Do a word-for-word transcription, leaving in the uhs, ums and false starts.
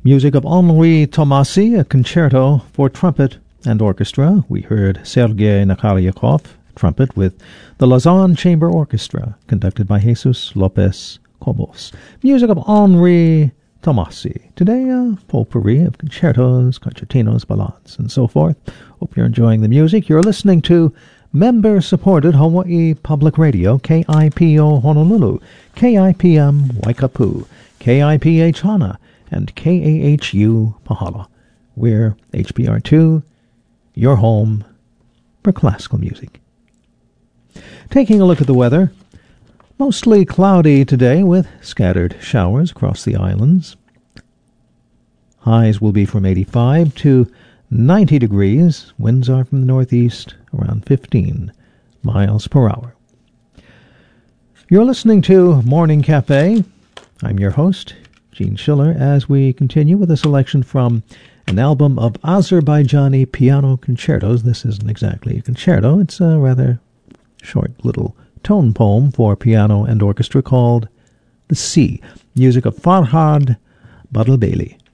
Music of Henri Tomasi, a concerto for trumpet and orchestra. We heard Sergei Nakalyakov, trumpet, with the Lausanne Chamber Orchestra, conducted by Jesus Lopez Cobos. Music of Henri Tomasi. Today, a potpourri of concertos, concertinos, ballades, and so forth. Hope you're enjoying the music. You're listening to member-supported Hawaii Public Radio, K I P O Honolulu, K I P M Waikapu, K I P H Hana, and K A H U Pahala. We're H B R two, your home for classical music. Taking a look at the weather, mostly cloudy today with scattered showers across the islands. Highs will be from eighty-five to ninety degrees. Winds are from the northeast, around fifteen miles per hour. You're listening to Morning Cafe. I'm your host, Gene Schiller, as we continue with a selection from an album of Azerbaijani piano concertos. This isn't exactly a concerto. It's a rather short little tone poem for piano and orchestra called The Sea, music of Farhad Badalbeli.